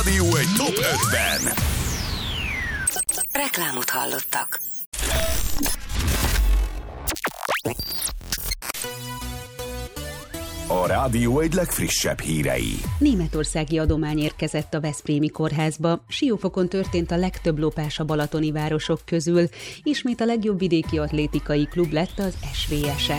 Rádió egy top 5-ben. Reklámot hallottak. A Rádió egy legfrissebb hírei. Németországi adomány érkezett a veszprémi kórházba. Siófokon történt a legtöbb lopás a balatoni városok közül. Ismét a legjobb vidéki atlétikai klub lett az SVS-e.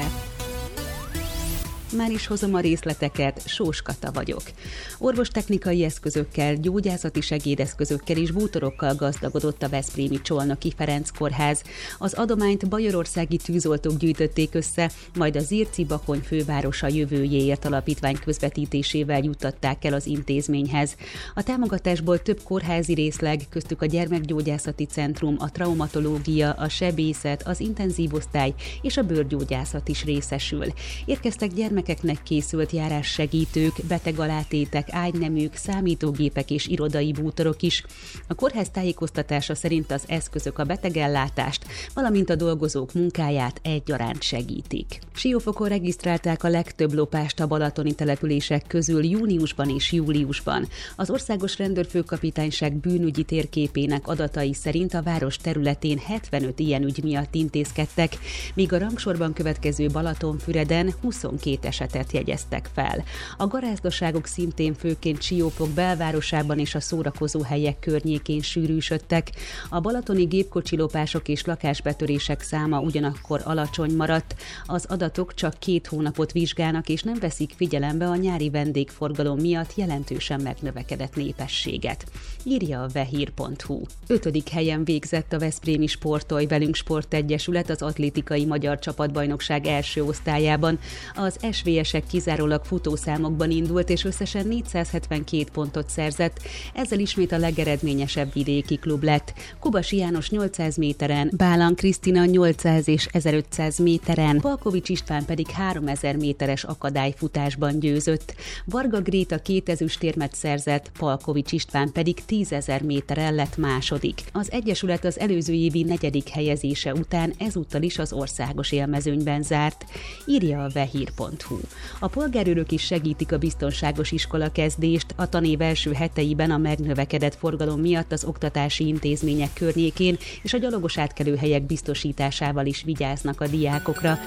Már is hozom a részleteket, Sós Kata vagyok. Orvostechnikai eszközökkel, gyógyászati segédeszközökkel és bútorokkal gazdagodott a veszprémi Csolnoki Ferenc kórház. Az adományt bajorországi tűzoltók gyűjtötték össze, majd a Zirci Bakony fővárosa jövőjéért alapítvány közvetítésével juttatták el az intézményhez. A támogatásból több kórházi részleg, köztük a gyermekgyógyászati centrum, a traumatológia, a sebészet, az intenzív osztály és a bőrgyógyászat is részesül. Érkeztek gyermekeknek készült járássegítők, betegalátétek, ágyneműk, számítógépek és irodai bútorok is. A kórház tájékoztatása szerint az eszközök a betegellátást, valamint a dolgozók munkáját egyaránt segítik. Siófokon regisztrálták a legtöbb lopást a balatoni települések közül júniusban és júliusban. Az Országos Rendőrfőkapitányság bűnügyi térképének adatai szerint a város területén 75 ilyen ügy miatt intézkedtek, míg a rangsorban következő Balatonfüreden 22 esetet jegyeztek fel. A garázdaságok szintén főként Siófok belvárosában és a szórakozóhelyek környékén sűrűsödtek. A balatoni gépkocsilopások és lakásbetörések száma ugyanakkor alacsony maradt. Az adatok csak 2 hónapot vizsgálnak és nem veszik figyelembe a nyári vendégforgalom miatt jelentősen megnövekedett népességet. Írja a vehír.hu. 5. helyen végzett a Veszprémi Sportolj Velünk Sportegyesület az atlétikai magyar csapatbajnokság első osztályában. Az SVS-ek kizárólag futószámokban indult, és összesen 472 pontot szerzett, ezzel ismét a legeredményesebb vidéki klub lett. Kubasi János 800 méteren, Bálan Krisztina 800 és 1500 méteren, Palkovics István pedig 3000 méteres akadályfutásban győzött. Varga Gréta 2 ezüstérmet szerzett, Palkovics István pedig 10.000 méteren lett második. Az egyesület az előző évi 4. helyezése után ezúttal is az országos élmezőnyben zárt, írja a vehír.hu. A polgárőrök is segítik a biztonságos iskolakezdést, a tanév első heteiben a megnövekedett forgalom miatt az oktatási intézmények környékén és a gyalogos átkelőhelyek biztosításával is vigyáznak a diákokra.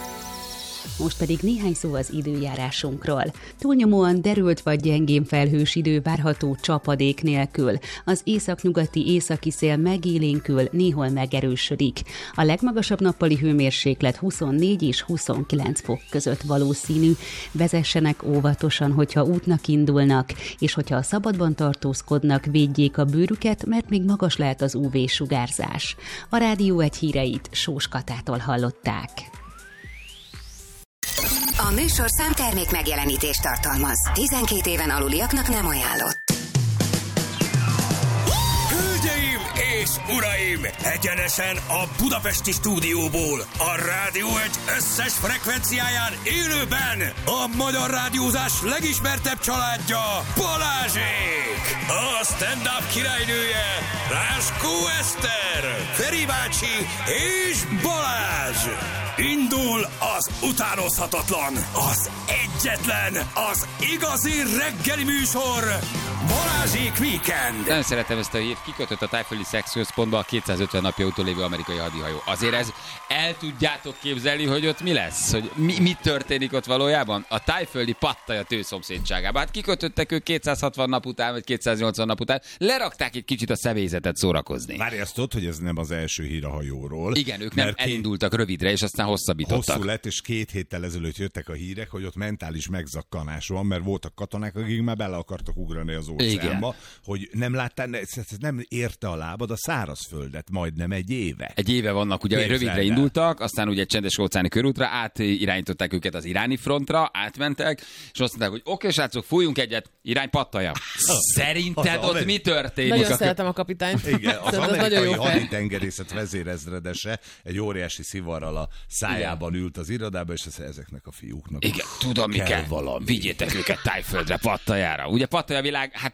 Most pedig néhány szó az időjárásunkról. Túlnyomóan derült vagy gyengén felhős idő várható csapadék nélkül. Az északnyugati északi szél megélénkül, néhol megerősödik. A legmagasabb nappali hőmérséklet 24 és 29 fok között valószínű. Vezessenek óvatosan, hogyha útnak indulnak, és hogyha a szabadban tartózkodnak, védjék a bőrüket, mert még magas lehet az UV-sugárzás. A Rádió egy híreit Sós Katától hallották. A műsorszám termék megjelenítést tartalmaz. 12 éven aluliaknak nem ajánlott. Hölgyeim és uraim! Egyenesen a budapesti stúdióból, a Rádió egy összes frekvenciáján élőben a magyar rádiózás legismertebb családja, Balázsék! A stand-up királynője, Ráskó Eszter, Feri bácsi és Balázs! Indul az utánozhatatlan, az egyetlen, az igazi reggeli műsor, Balázsék Weekend! Nagyon szeretem ezt a hírt, kikötött a tájföldi szexközpontba a 250 napja utolévő amerikai hadihajó. Azért ez el tudjátok képzelni, hogy ott mi lesz? Hogy mi történik ott valójában? A tájföldi Pattaja tőszomszédságában. Hát kikötöttek ők 260 nap után, vagy 280 nap után, lerakták egy kicsit a személyzetet szórakozni. Várj, azt tudod, hogy ez nem az első hír a hajóról. Igen, ők nem elindultak rövidre, és aztán hosszabbítottak. Hosszú lett, és 2 héttel ezelőtt jöttek a hírek, hogy ott mentális megzakkanás van, mert voltak katonák, akik már bele akartak ugrani az óceánba, hogy nem láttál, nem érte a lábad a szárazföldet majdnem egy éve. Egy éve vannak, ugye rövidre indultak, aztán ugye egy csendes óceáni körútra, átirányították őket az iráni frontra, átmentek, és azt mondták, hogy oké, srácok, fújjunk egyet, irány Pattaja. Szerinted ott mi történik? Nagyon szeretem a kapitányt. Igen, az amerikai haditengerészet vezérezredese egy óriási szivarral a szájában ült az irodába, és ezeknek a fiúknak igen, tudom, mi kell. Valami. Vigyétek őket Tájföldre, Pattajára. Ugye Pattaja világ legnagyobb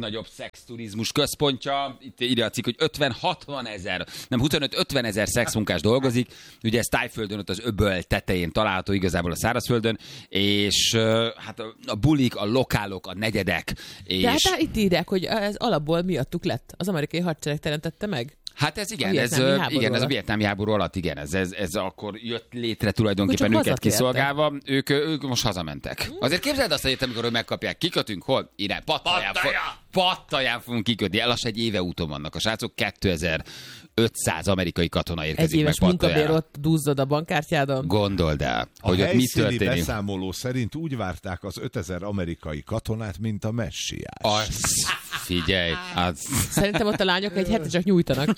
legnagyobb szexturizmus központja. Itt írja a cikk, hogy 25-50 ezer szexmunkás dolgozik. Ugye ez Tájföldön, ott az öböl tetején található, igazából a szárazföldön, és hát a bulik, a lokálok, a negyedek. És... De hát itt írják, hogy ez alapból miattuk lett. Az amerikai hadsereg teremtette meg. Hát ez igen, ez a vietnámi háború alatt, igen, ez akkor jött létre tulajdonképpen őket kiszolgálva, ők most hazamentek. Azért képzeld azt, hogy amikor megkapják, kikötünk, hol? Irány, Pattaján fogunk kikötni. Lassan egy éve úton vannak a srácok, 2500 amerikai katona érkezik egy éves meg Pattajánra. munkabér ott duzzad a bankkártyádon. Gondold el, hogy ott mi történik. A helyszíni beszámoló szerint úgy várták az 5000 amerikai katonát, mint a messiás. Figyelj. Szerintem ott a lányok egy hete csak nyújtanak.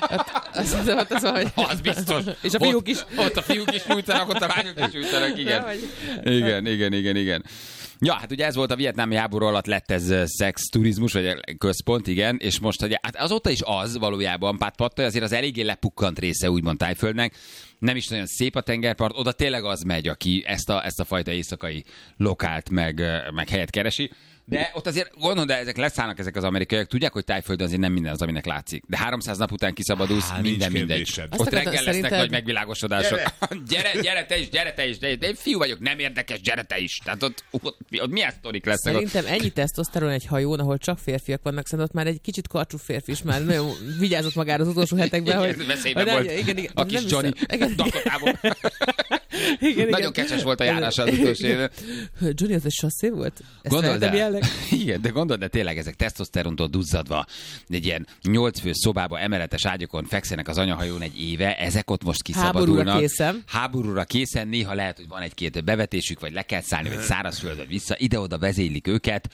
Az biztos. És a fiúk is. Ott a fiúk is nyújtanak, ott a lányok is nyújtanak, igen. Ja, hát ugye ez volt a vietnámi háború alatt lett ez szexturizmus, vagy központ, igen, és most ugye, hát azóta is az valójában Pattaya azért az eléggé lepukkant része úgymond Tájföldnek, nem is nagyon szép a tengerpart, oda tényleg az megy, aki ezt a fajta éjszakai lokált meg helyet keresi. De ott azért gondolod, de ezek leszállnak ezek az amerikaiak, tudják, hogy Tájföldön azért nem minden az, aminek látszik. De 300 nap után kiszabadulsz, minden mindegy. Ott reggel lesznek nagy megvilágosodások. Gyere te is, de én fiú vagyok, nem érdekes, gyere te is. Tehát ott milyen sztorik lesznek? Szerintem ennyi tesztoszteron egy hajón, ahol csak férfiak vannak, szerintem ott már egy kicsit karcsú férfi is már nagyon vigyázott magára az utolsó hetekben, hogy... Veszélyben volt a kis Johnny Dakotában. Nagyon kecses volt a járása az utolsó éve. Johnny, az egy sasszé volt? Igen, de gondold, de tényleg ezek tesztoszterontól duzzadva, egy ilyen 8 fő szobába, emeletes ágyakon fekszenek az anyahajón egy éve, ezek ott most kiszabadulnak. Háborúra készen, néha lehet, hogy van egy-két bevetésük, vagy le kell szállni, vagy szárazföldön vissza, ide-oda vezénylik őket,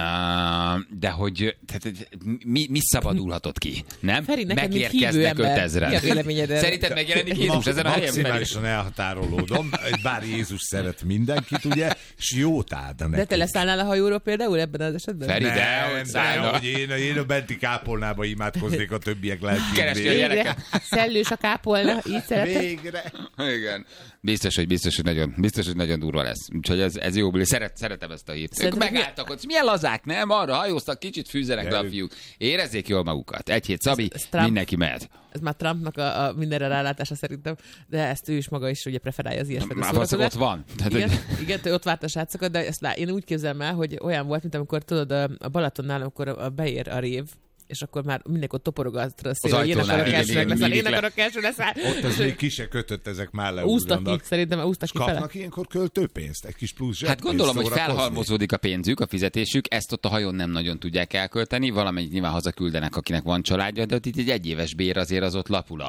de hogy mi szabadulhatott ki, nem? Feri, megérkeznek 5000-en. Szerinted megjelenik Jézus ezen a helyen? Maximálisan elhatárolódom, bár Jézus szeret mindenkit, ugye, és jót áldanak. De te leszállnál a hajóról például ebben az esetben? Feri, hogy én a benti kápolnába imádkoznék, a többiek lelkén. Keresti a gyereket. Szellős a kápolna, így szeretem. Végre. Igen. Biztos, hogy nagyon durva lesz. Úgyhogy ez jó, szeretem ezt a hírt. Ők megálltak ott. Milyen lazák, nem? Arra hajóztak, kicsit fűzzenek be a fiúk. Érezzék jól magukat. Egy hét Szabi, mindenki mehet. Ez már Trumpnak a mindenre rálátása szerintem, de ezt ő is maga is ugye preferálja az ilyesfajta szórakozást. Ott van. Igen, ő ott várt a srácokat, de ezt én úgy képzelem el, hogy olyan volt, mint amikor tudod, a Balatonnál, amikor beér a rév, és akkor már mindenki ott toporogatra szél, hogy én akarok első leszáll. Ott az még ki se kötött, ezek már leúzdannak. Úsztak ki, szerintem úsztak ki fele. Kapnak ilyenkor költőpénzt, egy kis plusz zsebpénzt. Hát gondolom, hogy felhalmozódik a pénzük, a fizetésük, ezt ott a hajón nem nagyon tudják elkölteni, valamennyit nyilván hazaküldenek, akinek van családja, de ott itt egy egyéves bér azért az ott lapul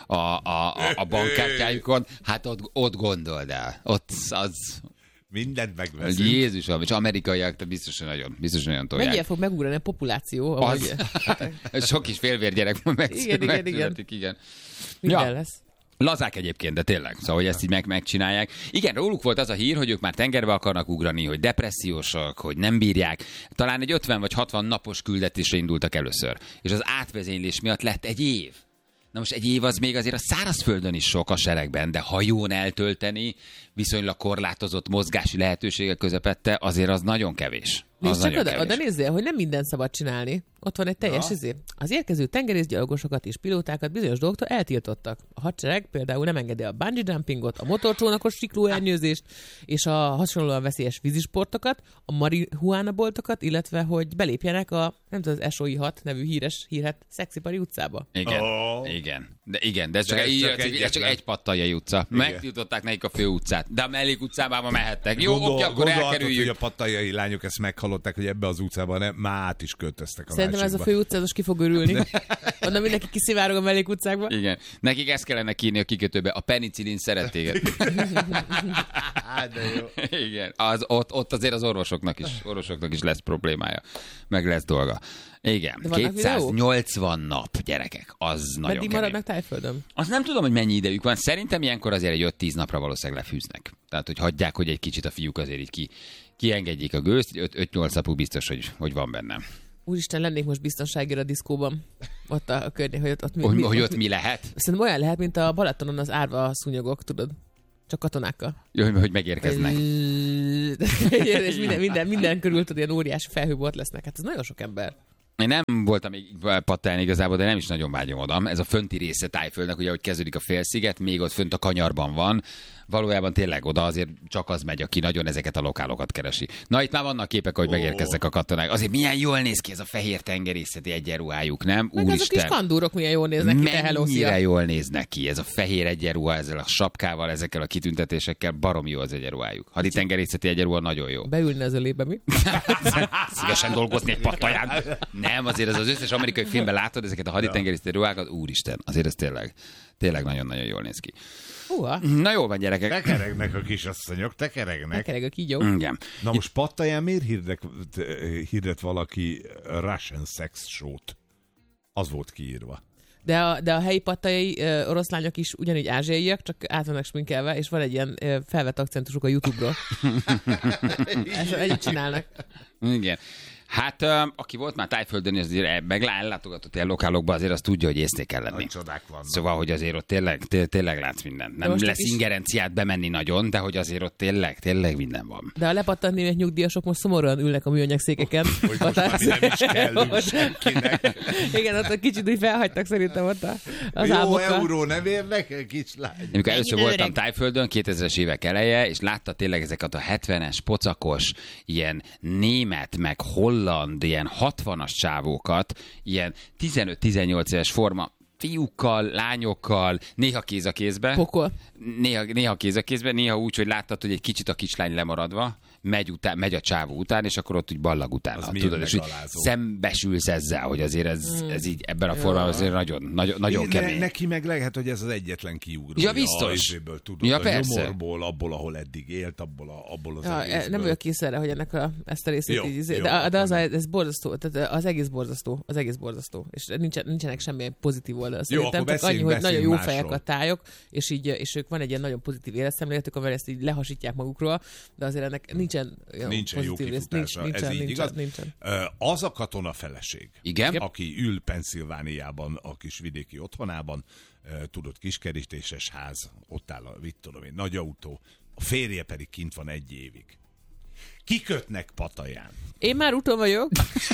a bankkártyájukon. Hát ott gondold el. Ott az... Mindent megveszünk. Jézusom, és amerikaiak, de biztos, hogy nagyon tolják. Mennyire fog megugrani a populáció? Sok kis félvérgyerek igen. Minden lesz. Lazák egyébként, de tényleg. Szóval, hogy ezt így megcsinálják. Igen, róluk volt az a hír, hogy ők már tengerbe akarnak ugrani, hogy depressziósak, hogy nem bírják. Talán egy 50 vagy 60 napos küldetésre indultak először. És az átvezénylés miatt lett egy év. Na most egy év az még azért a szárazföldön is sok a seregben, de hajón eltölteni viszonylag korlátozott mozgási lehetőségek közepette azért az nagyon kevés. Nézd csak oda nézzél, hogy nem mindent szabad csinálni. Ott van egy teljes izé. Az érkező tengerészgyalogosokat és pilótákat bizonyos dolgoktól eltiltottak. A hadsereg például nem engedi a bungee jumpingot, a motorcsónakos siklóernyőzést és a hasonlóan veszélyes vízisportokat, a marihuána boltokat, illetve hogy belépjenek a nem tudom, az SOI 6 nevű hírhet Szexipari utcába. Igen, de ez csak egy Pattayai utca. Megtiltották nekik a fő utcát, de a mellék utcában mehettek. Jó, oké, akkor elkerüljük. Hogy a pattayai lányok ezt meghallották, hogy ebbe az utcában már át is költöztek a Szerintem ez a fő utca, most ki fog örülni. Onnan mindenki kiszivárog a mellék utcákba. Igen. Nekik ezt kellene kírni a kikötőbe. A penicillin szeret téged. De jó. Igen. Ott azért az orvosoknak is lesz problémája. Meg lesz dolga. Igen, 280 nap, gyerekek, az nagyon kemény. Meddig maradnak Tájföldön? Azt nem tudom, hogy mennyi idejük van. Szerintem ilyenkor azért egy 5-10 napra valószínűleg lefűznek. Tehát, hogy hagyják, hogy egy kicsit a fiúk azért így kiengedjék a gőzt. 5-8 napuk biztos, hogy van benne. Úristen, lennék most biztonságira a diszkóban. Ott a környék, hogy ott hogy ott mi lehet? Szerintem olyan lehet, mint a Balatonon az árva szúnyogok, tudod? Csak katonákkal. Jó, hogy megérkeznek. És minden körül tudod, ilyen óriási felhőbort lesznek. Hát ez nagyon sok ember. Én nem voltam még pattálni igazából, de nem is nagyon vágyom oda. Ez a fönti része Tájföldnek, ugye, hogy kezdődik a félsziget, még ott fönt a kanyarban van. Valójában tényleg oda azért csak az megy, aki nagyon ezeket a lokálokat keresi. Na, itt már vannak képek, hogy megérkeznek a katonák. Azért milyen jól néz ki ez a fehér tengerészeti egyenruhájuk, nem? Meg azok is kandúrok milyen jól néznek ki, mennyire jól néznek ki. Ez a fehér egyenruha, ezzel a sapkával, ezekkel a kitüntetésekkel, baromi jó az egyenruhájuk. Haditengerészeti egyenruha nagyon jó. Beülne az ölébe, mi? Szívesen dolgozni egy pattaján. Nem, azért az összes amerikai filmben látod ezeket a haditengerészeti ruhákat, úristen, azért ez tényleg nagyon-nagyon jól néz ki. Na jól van, gyerekek. Tekeregnek a kisasszonyok, tekeregnek. Tekereg a kígyó. Igen. Na most Pattaján miért hirdet valaki Russian sex show-t? Az volt kiírva. De a helyi pattajai oroszlányok is ugyanígy ázsiaiak, csak át vannak sminkelve, és van egy ilyen felvett akcentusuk a YouTube-ról. Ezt együtt csinálnak. Igen. Hát, aki volt már Tájföldön, és azért ellátogatott ilyen lokálokba, azért azt tudja, hogy észnél kell lenni. Csodák vannak. Szóval, hogy azért ott tényleg látsz mindent. Nem lesz ingerenciát bemenni nagyon, de hogy azért ott tényleg minden van. De a lepattant német nyugdíjasok most szomorúan ülnek a műanyag székeken. Hogy most már nem is kellünk senkinek. Igen, ott kicsit úgy felhagytak szerintem ott az jó álmokkal. euró nem érnek, kislány. Amikor először voltam Tájföldön, 2000-es évek eleje, és látta tényleg ezeket a 70-es, pocakos, ilyen német, meg holland, ilyen 60-as csávókat, ilyen 15-18 éves forma, fiúkkal, lányokkal, néha kéz a kézbe. Pokol. Néha kéz a kézbe, néha úgy, hogy láttad, hogy egy kicsit a kislány lemaradva, megy a csávó után, és akkor ott úgy ballag utána. Tudod, és szembesülsz ezzel, hogy azért ez így ebben a formában azért nagyon kemény. Neki meg lehet, hogy ez az egyetlen kiugró. Ja, biztos. Tudod, a nyomorból, abból, ahol eddig élt, abból az egészből. Nem vagyok kész erre, hogy ezt a részét így... De ez borzasztó, tehát az egész borzasztó. És nincsenek semmilyen pozitív oldal. Szerintem csak annyi, hogy nagyon jó fejek a tájok, és ők van egy ilyen nagyon pozitív életszemléletük, amivel ezt így lehasítják magukról, de azért ennek nincsen jó kifutása. Ez így igaz. Nincsen. Az a katona feleség, igen? aki ül Pennsylvániában, a kis vidéki otthonában, tudod, kiskerítéses ház, ott áll nagy autó, a férje pedig kint van 1 évig. Kikötnek Pataján. Én már úton vagyok.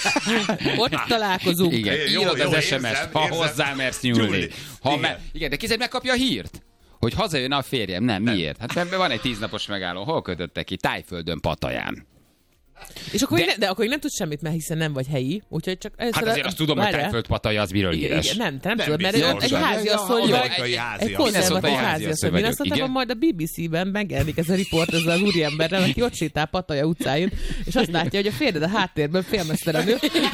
Ott találkozunk. Igen, írod az SMS-t, ha hozzá mersz nyúlni. Igen, de kézzel megkapja a hírt. Hogy hazajön a férjem. Nem, miért? Hát ebben van egy 10 napos megálló. Hol kötöttek ki? Tájföldön, Pataján. És akkor akkor nem tudsz semmit, mert hiszen nem vagy helyi, úgyhogy csak... Hát azért azt tudom, hogy Tájföld Pataja az miről híres. Nem tudod, mert egy háziasszony vagy. Egy konzervatív háziasszony. Én azt mondtam, majd a BBC-ben megjelenik ez a riport ezzel az úriemberrel, aki ott sétál Pataja utcáin, és azt látja, hogy a férjed a háttérben félmeztelenül.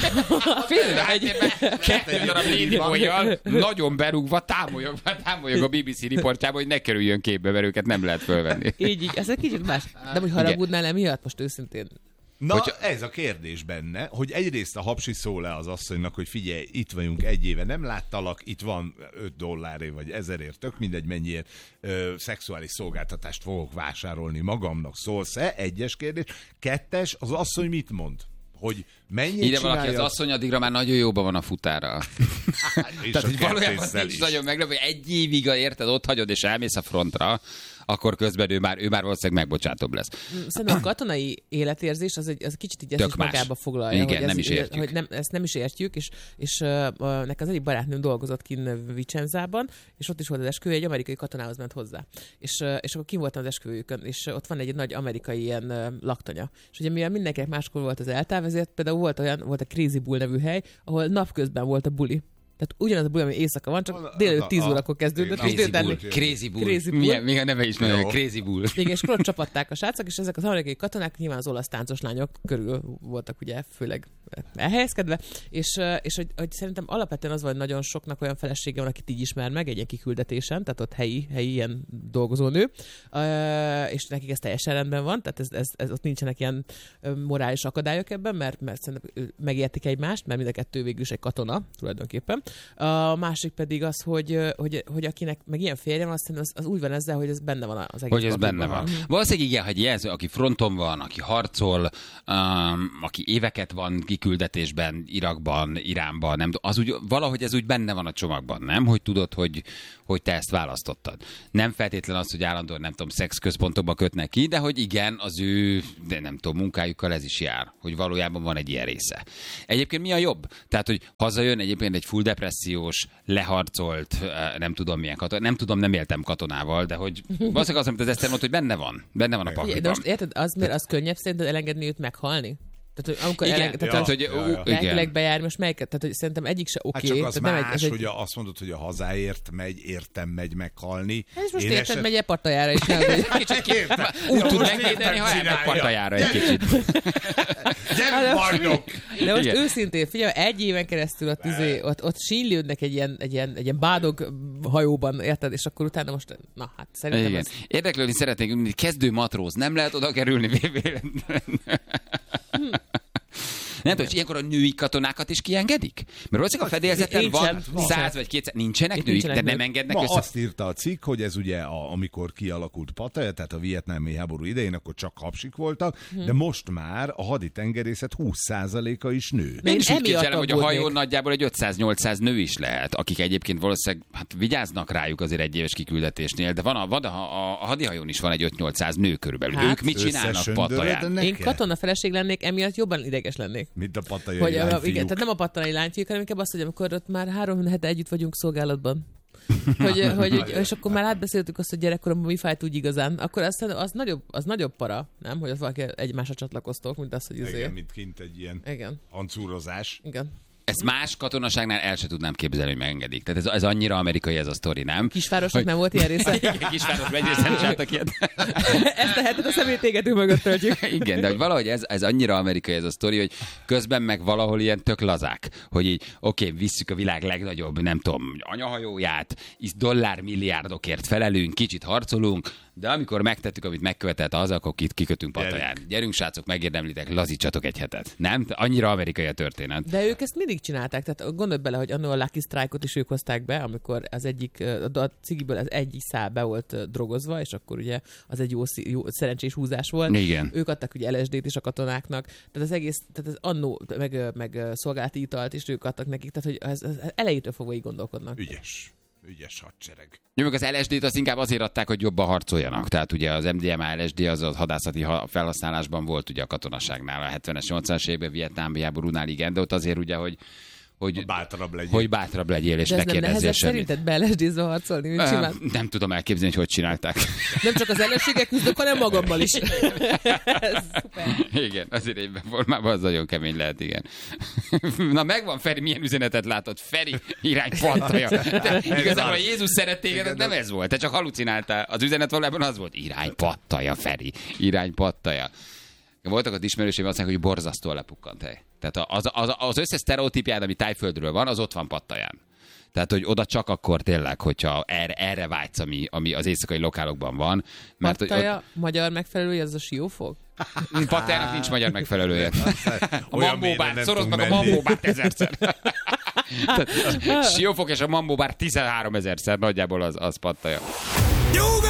A férjed a háttérben 2 darab lénivójjal nagyon berúgva támolyog a BBC riportjába, hogy ne kerüljön képbe, mert őket nem lehet fölvenni. Így, ez egy kicsit más. De hogy haragudnál emiatt most őszintén? Na, ez a kérdés benne, hogy egyrészt a hapsi szól le az asszonynak, hogy figyelj, itt vagyunk 1 éve, nem láttalak, itt van $5 vagy 1000, tök mindegy mennyiért szexuális szolgáltatást fogok vásárolni magamnak. Szólsz-e? 1-es kérdés. 2, az asszony mit mond? Hogy mennyit ide csinálja... valaki az asszony, addigra már nagyon jóban van a futára. Tehát, hogy valójában nincs nagyon meglepő, hogy 1 évig érted, ott hagyod és elmész a frontra, akkor közben ő már valószínűleg megbocsátóbb lesz. Szerintem a katonai életérzés az kicsit így ezt is magába foglalja. Igen, hogy nem is értjük. Hogy ezt nem is értjük, és nekem az egyik barátnőm dolgozott kint Vicenzában, és ott is volt az esküvő, egy amerikai katonához ment hozzá. És akkor kint voltam az esküvőjükön, és ott van egy nagy amerikai ilyen laktanya. És ugye mivel mindenkinek máskor volt az eltáv, ezért például volt a Crazy Bull nevű hely, ahol napközben volt a buli. Tehát ugyanaz a buli, ami éjszaka van, csak délelőtt 10 órakor kezdődött. Crazy Bull. Még a neve is nagyon Crazy Bull. Igen, és akkor ott csapatták a srácok, és ezek az amerikai katonák nyilván az olasz táncos lányok körül voltak ugye főleg elhelyezkedve, és hogy szerintem alapvetően az van, nagyon soknak olyan felesége van, akit így ismer meg egy ilyen kiküldetésen, tehát ott helyi ilyen dolgozónő, és nekik ez teljesen rendben van, tehát ez ott nincsenek ilyen morális akadályok ebben, mert szerintem megértik egymást, mert mind a kettő végül is egy katona tulajdonképpen, A másik pedig az, hogy akinek meg ilyen férje van, aztán az úgy van ezzel, hogy ez benne van az egész. Hogy ez benne van. Valószínűleg igen, hogy jelző, aki fronton van, aki harcol, aki éveket van kiküldetésben, Irakban, Iránban, nem, az úgy, valahogy ez úgy benne van a csomagban, nem? Hogy tudod, hogy te ezt választottad. Nem feltétlen az, hogy állandóan, nem tudom, szexközpontokba kötnek ki, de hogy igen, az ő, de nem tudom, munkájukkal ez is jár, hogy valójában van egy ilyen része. Egyébként mi a jobb? Tehát, hogy hazajön egyébként egy full depressziós, leharcolt, nem tudom milyen katona, nem tudom, nem éltem katonával, de hogy valószínűleg az, amit az Eszter mondta, hogy benne van a pakliban. De most érted, az könnyebb szerinted elengedni őt meghalni? Tehát, hogy amikor igen, lelkileg bejárni, most melyiket? Tehát, hogy szerintem egyik se oké. Hát csak az más, hogy azt mondod, hogy a hazáért megy meghalni. Ez most érted, megy Pattajára is. Úgy tud megvédeni, ha elmegy Pattajára egy kicsit. Gyere, bajnok! De most őszintén, figyelj, egy éven keresztül ott sínlődnek egy ilyen bádog hajóban, érted? És akkor utána most, na hát szerintem ez... Érdeklődni szeretnék, kezdő matróz, nem lehet oda kerülni Nem tudom, és ilyenkor a női katonákat is kiengedik? Mert valószínűleg a fedélzeten van 100 vagy 200, nincsenek nőik, de nem engednek össze. Azt írta a cikk, hogy ez ugye, amikor kialakult Pattaya, tehát a vietnámi háború idején, akkor csak hapsik voltak, de most már a haditengerészet 20%-a is nő. Én is úgy képzelem, hogy a hajón nagyjából egy 500-800 nő is lehet, akik egyébként valószínűleg vigyáznak rájuk azért egy éves kiküldetésnél, de van a hadihajón is van egy 5-800 nő körülbelül. Hát, ők mit csinálnak Pattayán? Én katonafeleség lennék, emiatt jobban ideges lennék. Mint a pattajai lányfiúk. Igen, tehát nem a pattajai lányfiúk, hanem inkább azt, hogy amikor ott már 3 hete együtt vagyunk szolgálatban. És akkor már átbeszéltük azt, hogy gyerekkoromban mi fájt úgy igazán. Akkor az nagyobb para, nem? Hogy ott valaki egymásra csatlakoztok, mint az, hogy igen, mint kint egy ilyen hancúrozás. Igen. Ezt más katonaságnál el se tudnám képzelni, hogy megengedik. Tehát ez annyira amerikai ez a sztori, nem? Kisvárosnak nem volt ilyen része. Igen, kisvárosban egyrészt nem csináltak ilyet. Ezt a hetet a szemétégető mögött töltjük. Igen, de hogy valahogy ez annyira amerikai ez a sztori, hogy közben meg valahol ilyen tök lazák, hogy így oké, visszük a világ legnagyobb, nem tudom, anyahajóját, dollármilliárdokért felelünk, kicsit harcolunk, de amikor megtettük, amit megkövetett az, akkor kikötünk Pattayán. Gyerünk, srácok, megérdemlitek, lazítsatok egy hetet. Nem? Annyira amerikai a történet. De ők ezt mindig csinálták. Tehát gondolj bele, hogy annól a Lucky Strike-ot is ők hozták be, amikor az egyik, a cigiből az egyik szál be volt drogozva, és akkor ugye az egy jó szerencsés húzás volt. Igen. Ők adtak ugye LSD-t is a katonáknak. Tehát az egész, tehát az annó, meg szolgálati italt is ők adtak nekik. Tehát, hogy ez elejétől fogva így gondolkodnak. Ügyes hadsereg. Jó, meg az LSD-t azt inkább azért adták, hogy jobban harcoljanak. Tehát ugye az MDMA LSD az a hadászati felhasználásban volt ugye a katonaságnál, a 70-es, 80-as években, vietnámi háborúnál, igen, de ott azért ugye, hogy bátrabb legyél, és ne kérdezzél semmit. Szerinted be-LSD-zve harcolni, mint simán? Nem tudom elképzelni, hogy csinálták. Nem csak az ellenségek küzdök, hanem magammal is. Ez szuper. Igen, azért egyben formában az nagyon kemény lehet, igen. Na megvan, Feri, milyen üzenetet látod? Feri, irány Pattaya. Igazából a Jézus szeret téged, nem ez volt. Te csak halucináltál. Az üzenet valójában az volt. Irány Pattaya, Feri. Irány Pattaya. Voltak az ismerőseim, azt mondják, hogy borzasztóan lepukkant hely. Tehát az összes sztereotípjád, ami Tájföldről van, az ott van Pattayán. Tehát, hogy oda csak akkor tényleg, hogyha erre vágysz, ami az éjszakai lokálokban van. Mert Pattaya magyar megfelelője, az a Siófok? Pattayának nincs magyar megfelelője. A Mambóbár, szoroz meg a Mambóbár 1000-szer. Siófok és a Mambóbár 13 000-szer nagyjából az Pattaya.